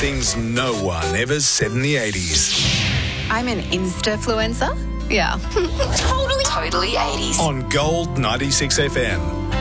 things no one ever said in the 80s. I'm an Insta-fluencer. Yeah. Totally 80s. On Gold 96 FM.